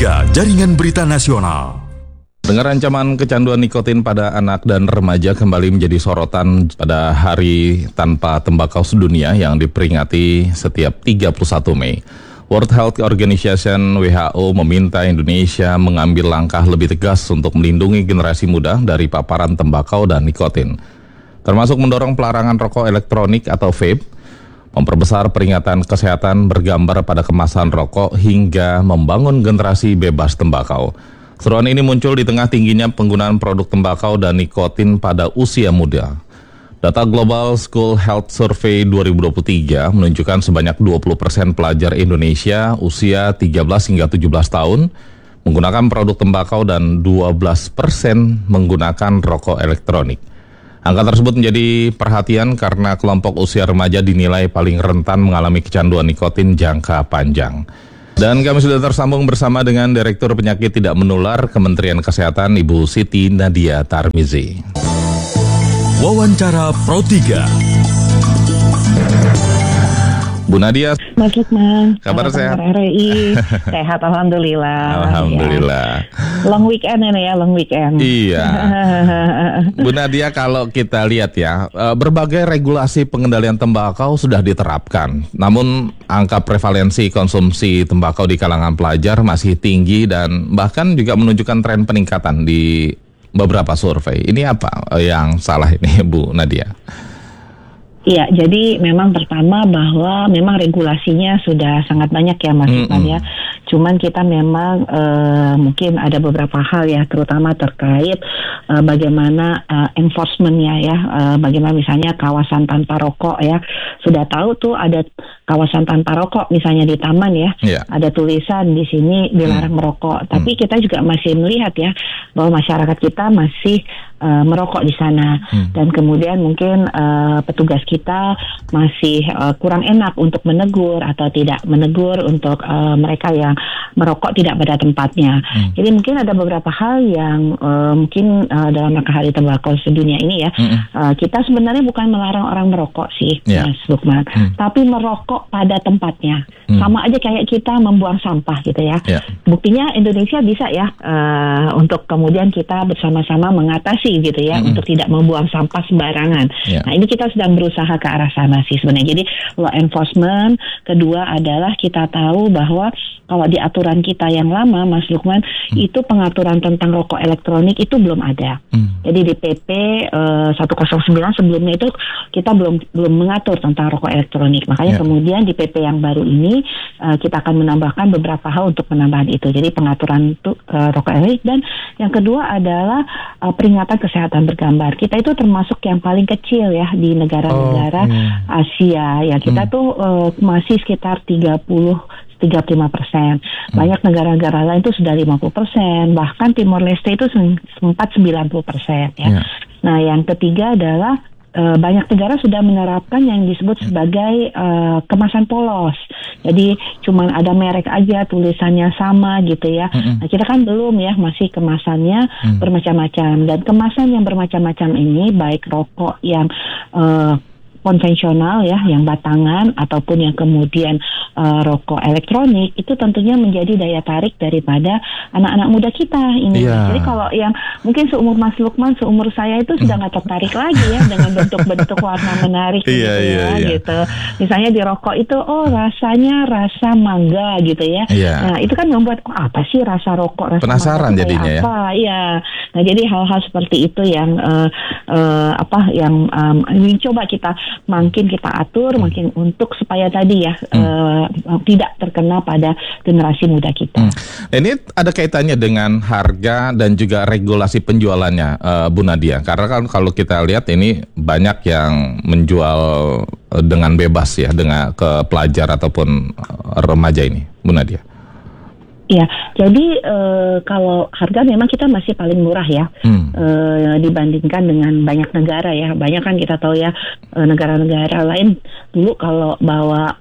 Jaringan Berita Nasional. Dengar ancaman kecanduan nikotin pada anak dan remaja kembali menjadi sorotan pada Hari Tanpa Tembakau Sedunia yang diperingati setiap 31 Mei. World Health Organization (WHO) meminta Indonesia mengambil langkah lebih tegas untuk melindungi generasi muda dari paparan tembakau dan nikotin, termasuk mendorong pelarangan rokok elektronik atau vape, memperbesar peringatan kesehatan bergambar pada kemasan rokok, hingga membangun generasi bebas tembakau. Seruan ini muncul di tengah tingginya penggunaan produk tembakau dan nikotin pada usia muda. Data Global School Health Survey 2023 menunjukkan sebanyak 20% pelajar Indonesia usia 13 hingga 17 tahun menggunakan produk tembakau dan 12% menggunakan rokok elektronik. Angka tersebut menjadi perhatian karena kelompok usia remaja dinilai paling rentan mengalami kecanduan nikotin jangka panjang. Dan kami sudah tersambung bersama dengan Direktur Penyakit Tidak Menular Kementerian Kesehatan, Ibu Siti Nadia Tarmizi. Wawancara Pro 3. Bu Nadia, Mas Lukman, kabar sehat? RRI, sehat alhamdulillah. Alhamdulillah. Ya. Long weekend ini ya, long weekend. Iya. Bu Nadia, kalau kita lihat ya, berbagai regulasi pengendalian tembakau sudah diterapkan. Namun angka prevalensi konsumsi tembakau di kalangan pelajar masih tinggi dan bahkan juga menunjukkan tren peningkatan di beberapa survei. Ini apa yang salah ini, Bu Nadia? Iya, jadi memang pertama bahwa memang regulasinya sudah sangat banyak ya Mas Lukman ya. Cuman kita memang mungkin ada beberapa hal ya, terutama terkait bagaimana enforcementnya ya, bagaimana misalnya kawasan tanpa rokok ya. Sudah tahu tuh ada kawasan tanpa rokok misalnya di taman ya, ada tulisan di sini dilarang merokok. Tapi kita juga masih melihat ya bahwa masyarakat kita masih merokok di sana, dan kemudian mungkin petugas kita masih kurang enak untuk menegur atau tidak menegur untuk mereka yang merokok tidak pada tempatnya. Jadi mungkin ada beberapa hal yang mungkin dalam rangka Hari Tembakau Sedunia ini ya, kita sebenarnya bukan melarang orang merokok sih, Mas Lukman, tapi merokok pada tempatnya. Sama aja kayak kita membuang sampah gitu ya. Buktinya Indonesia bisa ya untuk kemudian kita bersama-sama mengatasi gitu ya, untuk tidak membuang sampah sembarangan. Nah, ini kita sedang berusaha ke arah sana sih sebenarnya. Jadi law enforcement, kedua adalah kita tahu bahwa kalau di aturan kita yang lama, Mas Lukman, itu pengaturan tentang rokok elektronik itu belum ada. Jadi di PP 109 sebelumnya itu kita belum mengatur tentang rokok elektronik. Makanya kemudian di PP yang baru ini kita akan menambahkan beberapa hal untuk penambahan itu. Jadi pengaturan rokok elektronik, dan yang kedua adalah peringatan kesehatan bergambar. Kita itu termasuk yang paling kecil ya di negara-negara Asia. Ya kita tuh masih sekitar 35%. Banyak negara-negara lain itu sudah 50%, bahkan Timor Leste itu sempat 90% ya. Nah, yang ketiga adalah banyak negara sudah menerapkan yang disebut sebagai kemasan polos. Jadi cuman ada merek aja, tulisannya sama gitu ya. Nah, kita kan belum ya, masih kemasannya bermacam-macam, dan kemasan yang bermacam-macam ini baik rokok yang konvensional ya, yang batangan, ataupun yang kemudian rokok elektronik, itu tentunya menjadi daya tarik daripada anak-anak muda kita ini. Jadi kalau yang mungkin seumur Mas Lukman, seumur saya itu sudah nggak tertarik lagi ya dengan bentuk-bentuk warna menarik gitu. Misalnya di rokok itu, rasanya rasa mangga gitu ya. Nah, itu kan membuat apa sih rasa rokok, rasa penasaran jadinya apa? Nah, jadi hal-hal seperti itu yang yang coba kita makin kita atur, makin untuk supaya tadi ya tidak terkena pada generasi muda kita. Ini ada kaitannya dengan harga dan juga regulasi penjualannya, Bu Nadia. Karena kan kalau kita lihat ini banyak yang menjual dengan bebas ya, dengan ke pelajar ataupun remaja ini, Bu Nadia. Ya, jadi kalau harga memang kita masih paling murah ya, dibandingkan dengan banyak negara ya. Banyak kan kita tahu ya, negara-negara lain dulu kalau bawa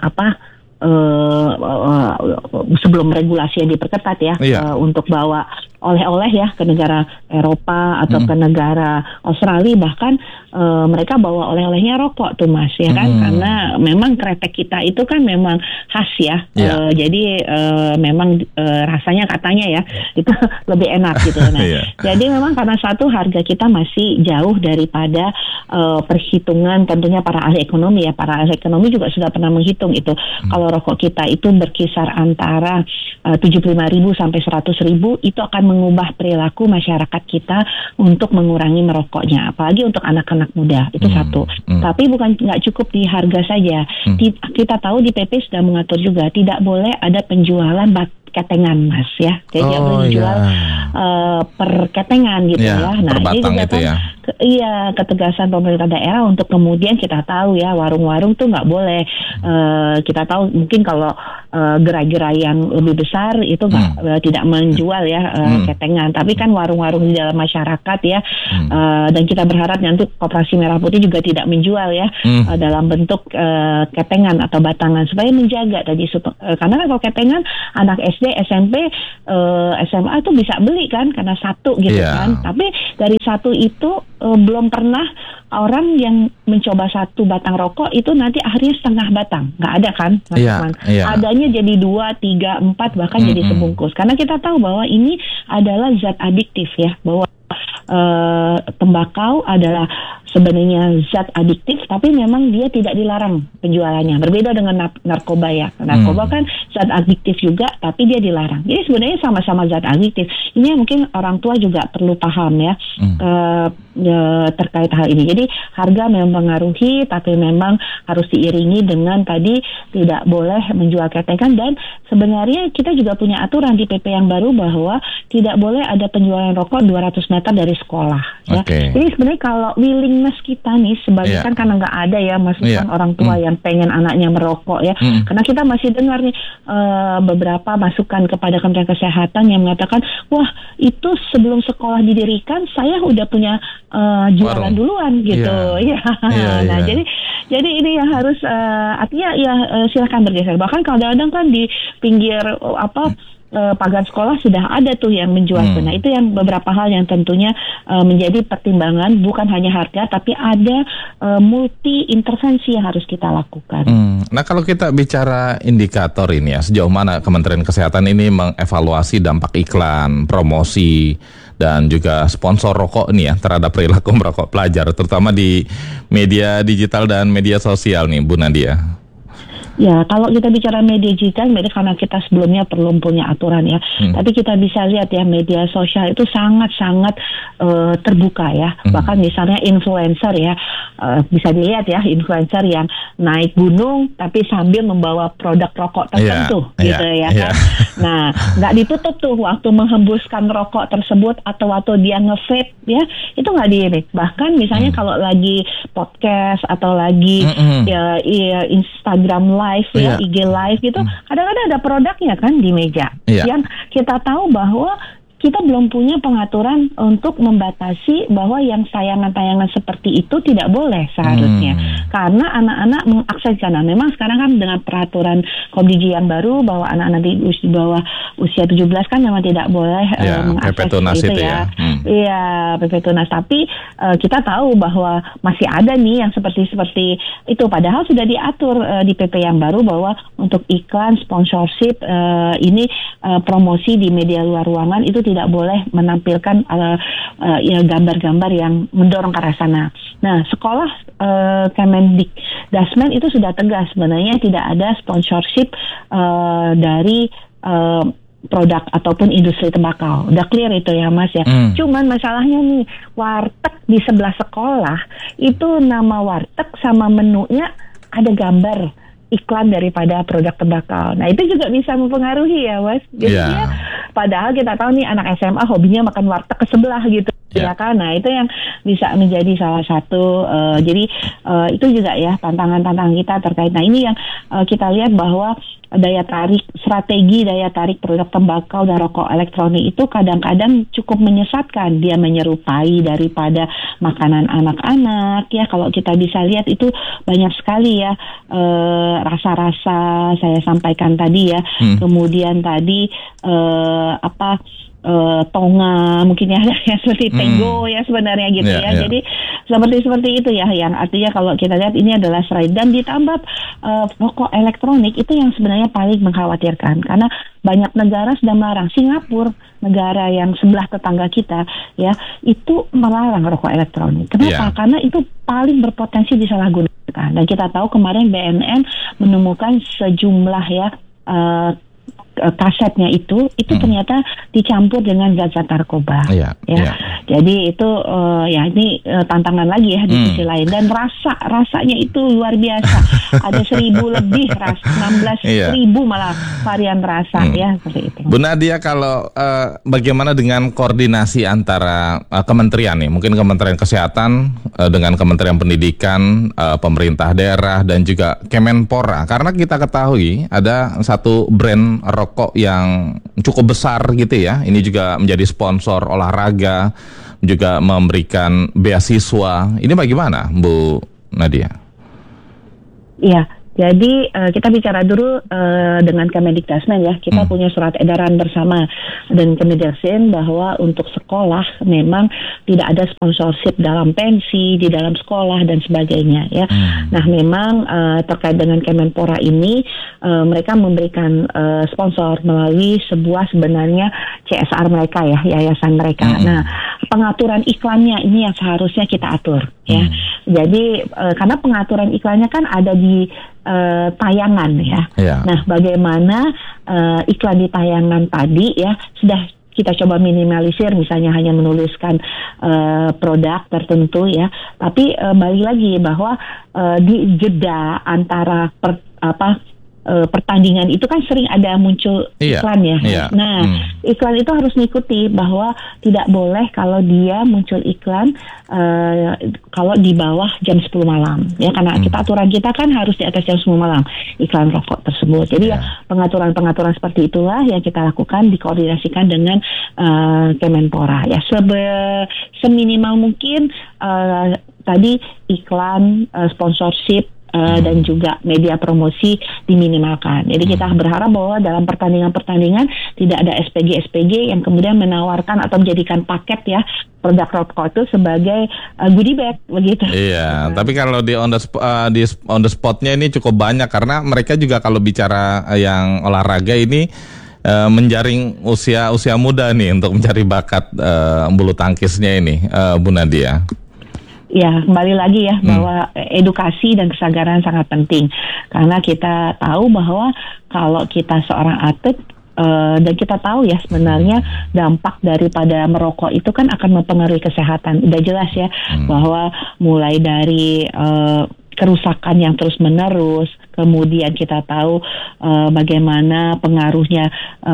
sebelum regulasi yang diperketat ya, untuk bawa oleh-oleh ya ke negara Eropa atau ke negara Australia, bahkan mereka bawa oleh-olehnya rokok tuh Mas ya kan, karena memang kretek kita itu kan memang khas ya. Jadi memang rasanya katanya ya itu lebih enak gitu. Nah, jadi memang karena satu harga kita masih jauh daripada perhitungan tentunya para ahli ekonomi ya. Para ahli ekonomi juga sudah pernah menghitung itu. Kalau rokok kita itu berkisar antara 75.000 sampai 100.000, itu akan mengubah perilaku masyarakat kita untuk mengurangi merokoknya. Apalagi untuk anak-anak muda, itu satu. Tapi nggak cukup di harga saja. Kita tahu di PP sudah mengatur juga tidak boleh ada penjualan ketengan Mas ya, jadi nggak boleh dijual per ketengan gitu ya. Nah ini juga kan ketegasan pemerintah daerah untuk kemudian kita tahu ya warung-warung tuh nggak boleh. Kita tahu mungkin kalau gerai-gerai yang lebih besar itu tidak menjual ya ketengan, tapi kan warung-warung di dalam masyarakat ya, dan kita berharap nanti Koperasi Merah Putih juga tidak menjual ya dalam bentuk ketengan atau batangan supaya menjaga tadi karena kalau ketengan anak SD, SMP, SMA itu bisa beli kan karena satu gitu kan. Tapi dari satu itu belum pernah orang yang mencoba satu batang rokok itu nanti akhirnya setengah batang. Nggak ada kan Mas Lukman. Adanya jadi 2, 3, 4 bahkan jadi sebungkus. Karena kita tahu bahwa ini adalah zat adiktif ya, bahwa tembakau adalah sebenarnya zat adiktif, tapi memang dia tidak dilarang penjualannya. Berbeda dengan narkoba ya. Narkoba kan zat adiktif juga, tapi dia dilarang. Jadi sebenarnya sama-sama zat adiktif. Ini mungkin orang tua juga perlu paham ya terkait hal ini. Jadi harga memang mempengaruhi, tapi memang harus diiringi dengan tadi tidak boleh menjual ketengan, dan sebenarnya kita juga punya aturan di PP yang baru bahwa tidak boleh ada penjualan rokok 200 meter dari sekolah. Ya. Jadi sebenarnya kalau willingness kita nih sebagai kan karena nggak ada ya Mas orang tua yang pengen anaknya merokok ya, karena kita masih dengar nih beberapa masukan kepada Kementerian Kesehatan yang mengatakan wah itu sebelum sekolah didirikan saya udah punya jualan duluan gitu nah jadi ini yang harus artinya silakan bergeser. Bahkan kadang-kadang kan di pinggir pagar sekolah sudah ada tuh yang menjual. Nah itu yang beberapa hal yang tentunya menjadi pertimbangan, bukan hanya harga tapi ada multi intervensi yang harus kita lakukan. Nah kalau kita bicara indikator ini ya, sejauh mana Kementerian Kesehatan ini mengevaluasi dampak iklan, promosi dan juga sponsor rokok ini ya terhadap perilaku merokok pelajar, terutama di media digital dan media sosial nih Bu Nadia? Ya, kalau kita bicara media digital, karena kita sebelumnya perlu punya aturan ya. Tapi kita bisa lihat ya, media sosial itu sangat-sangat terbuka ya. Bahkan misalnya influencer ya, bisa dilihat ya, influencer yang naik gunung tapi sambil membawa produk rokok tertentu gitu ya kan. Nah, nggak ditutup tuh waktu menghembuskan rokok tersebut atau waktu dia nge-vape ya, itu nggak di. Bahkan misalnya kalau lagi podcast atau lagi Instagram live ya, IG live gitu, kadang-kadang ada produknya kan di meja. Yang kita tahu bahwa kita belum punya pengaturan untuk membatasi bahwa yang tayangan-tayangan seperti itu tidak boleh seharusnya. Karena anak-anak mengakses karena memang sekarang kan dengan peraturan Komdigi yang baru bahwa anak-anak di bawah usia 17 kan memang tidak boleh mengakses itu ya. Iya, PP Tunas. Tapi kita tahu bahwa masih ada nih yang seperti itu. Padahal sudah diatur di PP yang baru bahwa untuk iklan, sponsorship, ini promosi di media luar ruangan itu tidak boleh menampilkan gambar-gambar yang mendorong ke arah sana. Nah, sekolah Kemendikdasmen itu sudah tegas sebenarnya tidak ada sponsorship dari produk ataupun industri tembakau. Udah clear itu ya Mas ya. Cuman masalahnya nih, warteg di sebelah sekolah itu nama warteg sama menunya ada gambar iklan daripada produk tembakau. Nah itu juga bisa mempengaruhi ya Mas. Jadi ya, padahal kita tahu nih anak SMA hobinya makan warteg ke sebelah gitu. Ya kan, nah itu yang bisa menjadi salah satu. Jadi itu juga ya tantangan-tantangan kita terkait. Nah ini yang kita lihat bahwa strategi daya tarik produk tembakau dan rokok elektronik itu kadang-kadang cukup menyesatkan. Dia menyerupai daripada makanan anak-anak ya. Kalau kita bisa lihat itu banyak sekali ya rasa-rasa saya sampaikan tadi ya. Kemudian tadi tonga mungkin ya, ya seperti Tego ya sebenarnya gitu ya. Jadi seperti itu ya, yang artinya kalau kita lihat ini adalah serai, dan ditambah rokok elektronik itu yang sebenarnya paling mengkhawatirkan karena banyak negara sudah melarang. Singapura, negara yang sebelah tetangga kita ya, itu melarang rokok elektronik. Kenapa? Karena itu paling berpotensi disalahgunakan, dan kita tahu kemarin BNN menemukan sejumlah ya kasetnya itu ternyata dicampur dengan zat-zat narkoba. Jadi itu ini tantangan lagi ya di sisi lain, dan rasanya itu luar biasa. Ada 1.000 lebih 16.000 malah varian rasa ya, seperti itu. Bu Nadia, kalau bagaimana dengan koordinasi antara kementerian nih, mungkin Kementerian Kesehatan dengan Kementerian Pendidikan, pemerintah daerah dan juga Kemenpora, karena kita ketahui ada satu brand rokok yang cukup besar gitu ya. Ini juga menjadi sponsor olahraga, juga memberikan beasiswa. Ini bagaimana, Bu Nadia? Iya. Jadi kita bicara dulu dengan Kemendikbudrismen ya. Kita punya surat edaran bersama dan Kemendikbudrismen bahwa untuk sekolah memang tidak ada sponsorship dalam pensi, di dalam sekolah dan sebagainya ya. Nah memang terkait dengan Kemenpora ini mereka memberikan sponsor melalui sebuah sebenarnya CSR mereka ya, yayasan mereka. Nah pengaturan iklannya ini yang seharusnya kita atur ya. Jadi karena pengaturan iklannya kan ada di tayangan ya. Nah, bagaimana iklan di tayangan tadi ya sudah kita coba minimalisir, misalnya hanya menuliskan produk tertentu ya. Tapi balik lagi bahwa di jeda antara pertandingan itu kan sering ada muncul iklan ya. Nah, iklan itu harus mengikuti bahwa tidak boleh kalau dia muncul iklan kalau di bawah jam 10 malam ya, karena aturan kita kan harus di atas jam 10 malam iklan rokok tersebut. Jadi ya pengaturan seperti itulah yang kita lakukan, dikoordinasikan dengan Kemenpora ya, seminimal mungkin tadi iklan, sponsorship dan juga media promosi diminimalkan. Jadi kita berharap bahwa dalam pertandingan-pertandingan tidak ada SPG yang kemudian menawarkan atau menjadikan paket ya produk rokok itu sebagai goodie bag begitu. Iya, tapi kalau di on the spotnya ini cukup banyak, karena mereka juga kalau bicara yang olahraga ini menjaring usia muda nih untuk mencari bakat bulu tangkisnya ini, Bu Nadia. Ya, kembali lagi ya bahwa edukasi dan kesadaran sangat penting, karena kita tahu bahwa kalau kita seorang atlet dan kita tahu ya sebenarnya dampak daripada merokok itu kan akan mempengaruhi kesehatan. Udah jelas ya bahwa mulai dari kerusakan yang terus menerus, kemudian kita tahu bagaimana pengaruhnya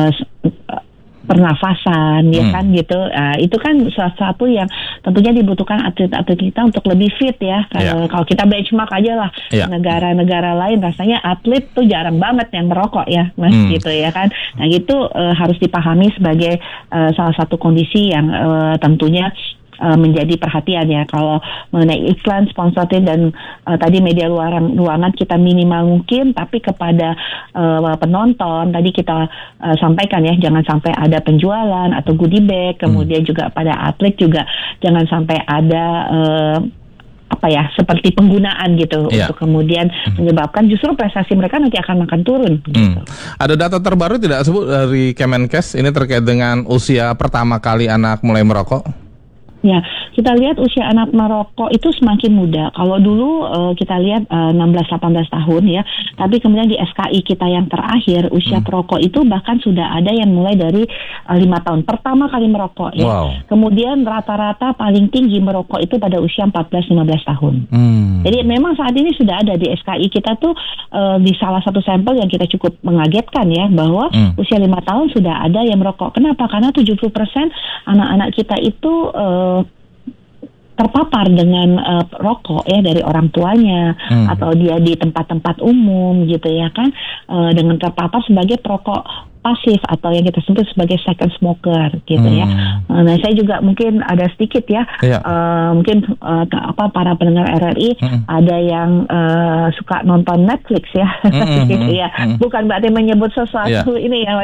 pernafasan ya kan gitu. Itu kan salah satu yang tentunya dibutuhkan atlet-atlet kita untuk lebih fit ya. Kalau kita benchmark aja lah negara-negara lain, rasanya atlet tuh jarang banget yang merokok ya Mas gitu ya kan. Nah itu harus dipahami sebagai salah satu kondisi yang tentunya menjadi perhatian ya. Kalau mengenai iklan, sponsorin dan tadi media ruangan kita minimal mungkin, tapi kepada penonton tadi kita sampaikan ya, jangan sampai ada penjualan atau goodie bag. Kemudian juga pada atlet juga jangan sampai ada seperti penggunaan gitu untuk kemudian menyebabkan justru prestasi mereka nanti akan turun gitu. Ada data terbaru tidak sebut dari Kemenkes ini terkait dengan usia pertama kali anak mulai merokok? Ya, kita lihat usia anak merokok itu semakin muda. Kalau dulu kita lihat 16-18 tahun ya, tapi kemudian di SKI kita yang terakhir usia perokok itu bahkan sudah ada yang mulai dari 5 tahun pertama kali merokok ya. Kemudian rata-rata paling tinggi merokok itu pada usia 14-15 tahun. Jadi memang saat ini sudah ada di SKI kita tuh di salah satu sampel yang kita cukup mengagetkan ya, bahwa usia 5 tahun sudah ada yang merokok. Kenapa? Karena 70% anak-anak kita itu terpapar dengan rokok ya dari orang tuanya atau dia di tempat-tempat umum gitu ya kan, dengan terpapar sebagai perokok pasif atau yang kita sebut sebagai second smoker gitu ya. Nah saya juga mungkin ada sedikit ya, mungkin para pendengar RRI ada yang suka nonton Netflix ya, gitu ya. Bukan berarti menyebut sesuatu ini ya,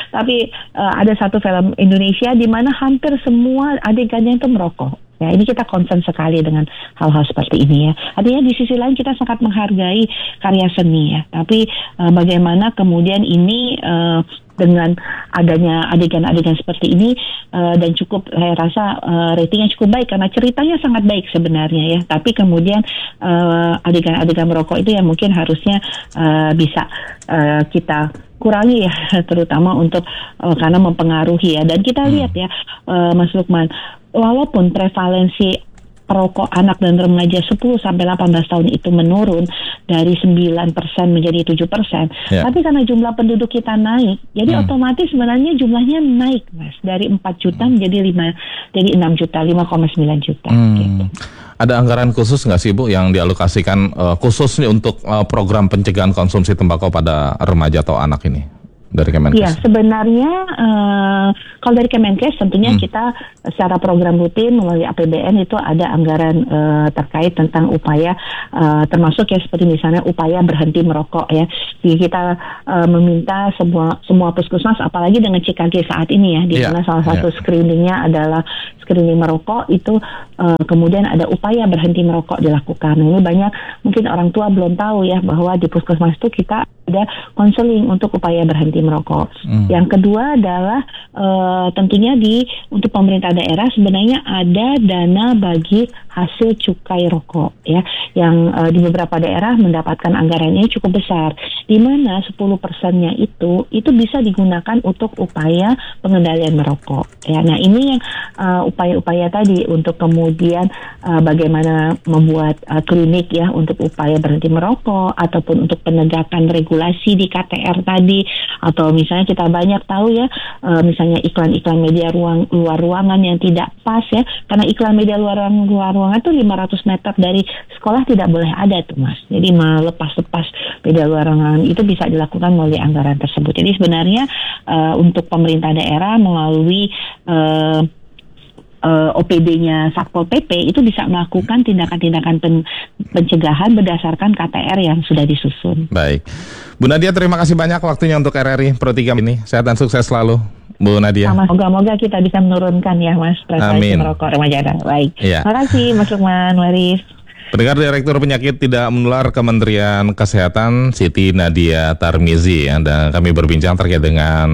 Tapi ada satu film Indonesia di mana hampir semua adegannya itu merokok. Ya, ini kita concern sekali dengan hal-hal seperti ini ya. Artinya di sisi lain kita sangat menghargai karya seni ya. Tapi bagaimana kemudian ini dengan adanya adegan-adegan seperti ini dan cukup saya rasa ratingnya cukup baik karena ceritanya sangat baik sebenarnya ya. Tapi kemudian adegan-adegan merokok itu yang mungkin harusnya bisa kita kurangi ya, terutama untuk karena mempengaruhi ya. Dan kita lihat ya, Mas Lukman, walaupun prevalensi perokok anak dan remaja 10-18 tahun itu menurun dari 9% menjadi 7%, tapi karena jumlah penduduk kita naik, jadi otomatis sebenarnya jumlahnya naik, Mas, dari 4 juta menjadi 6 juta, 5,9 juta. Gitu. Ada anggaran khusus nggak sih, Bu, yang dialokasikan khusus untuk program pencegahan konsumsi tembakau pada remaja atau anak ini? Dari Kemenkes? Iya, sebenarnya kalau dari Kemenkes tentunya kita secara program rutin melalui APBN itu ada anggaran terkait tentang upaya termasuk ya seperti misalnya upaya berhenti merokok ya. Jadi kita meminta semua puskesmas, apalagi dengan CKG saat ini ya, di mana salah satu screeningnya adalah screening merokok itu, kemudian ada upaya berhenti merokok dilakukan. Nah, ini banyak mungkin orang tua belum tahu ya bahwa di puskesmas itu kita ada konseling untuk upaya berhenti merokok. Yang kedua adalah tentunya untuk pemerintah daerah sebenarnya ada dana bagi hasil cukai rokok ya, yang di beberapa daerah mendapatkan anggarannya cukup besar, di mana 10%-nya itu bisa digunakan untuk upaya pengendalian merokok ya. Nah, ini yang upaya-upaya tadi untuk kemudian bagaimana membuat klinik ya untuk upaya berhenti merokok, ataupun untuk penegakan regulasi di KTR tadi, atau misalnya kita banyak tahu ya, misalnya iklan-iklan media luar ruangan yang tidak pas ya, karena iklan media luar ruangan itu 500 meter dari sekolah tidak boleh ada tuh, Mas. Jadi melepas-lepas media luar ruangan itu bisa dilakukan melalui anggaran tersebut. Jadi sebenarnya untuk pemerintah daerah melalui OPD-nya Satpol PP itu bisa melakukan tindakan-tindakan pencegahan berdasarkan KTR yang sudah disusun. Baik, Bu Nadia, terima kasih banyak waktunya untuk RRI Pro 3 ini. Sehat dan sukses selalu, Bu Nadia. Moga-moga kita bisa menurunkan ya, Mas, prevalensi merokok remaja. Baik, terima kasih Mas Lukman, Waris. Pendengar, Direktur Penyakit Tidak Menular Kementerian Kesehatan Siti Nadia Tarmizi, dan kami berbincang terkait dengan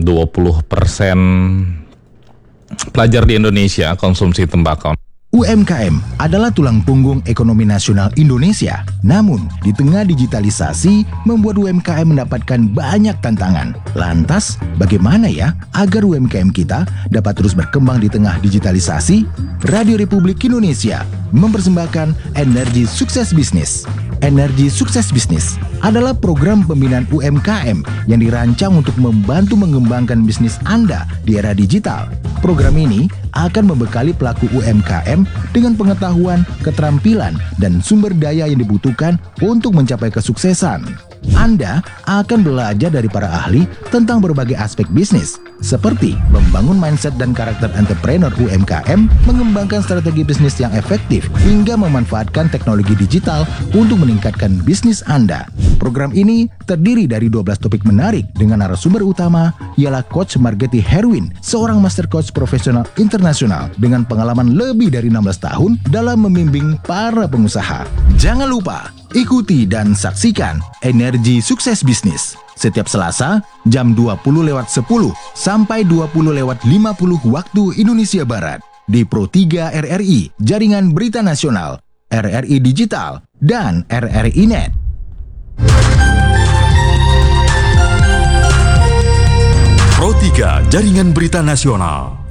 20% pelajar di Indonesia konsumsi tembakau. UMKM adalah tulang punggung ekonomi nasional Indonesia. Namun, di tengah digitalisasi, membuat UMKM mendapatkan banyak tantangan. Lantas, bagaimana ya agar UMKM kita dapat terus berkembang di tengah digitalisasi? Radio Republik Indonesia mempersembahkan Energi Sukses Bisnis. Energi Sukses Bisnis adalah program pembinaan UMKM yang dirancang untuk membantu mengembangkan bisnis Anda di era digital. Program ini akan membekali pelaku UMKM dengan pengetahuan, keterampilan, dan sumber daya yang dibutuhkan untuk mencapai kesuksesan. Anda akan belajar dari para ahli tentang berbagai aspek bisnis, seperti membangun mindset dan karakter entrepreneur UMKM, mengembangkan strategi bisnis yang efektif, hingga memanfaatkan teknologi digital untuk meningkatkan bisnis Anda. Program ini terdiri dari 12 topik menarik dengan narasumber utama ialah Coach Margeti Herwin, seorang master coach profesional internasional dengan pengalaman lebih dari 16 tahun dalam membimbing para pengusaha. Jangan lupa ikuti dan saksikan Energi Sukses Bisnis setiap Selasa jam 20.10 sampai 20.50 waktu Indonesia Barat di Pro 3 RRI, Jaringan Berita Nasional, RRI Digital, dan RRI Net. Pro 3 Jaringan Berita Nasional.